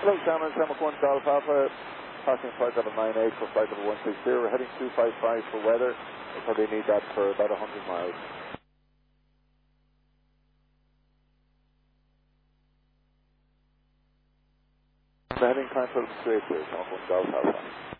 Hello, Salmon, Salmon 1 Golf Alpha, passing flight level 98 for flight level 160. We're heading 255 for weather. We'll probably need that for about 100 miles. We're heading climb level 280, Salmon 1 Golf Alpha.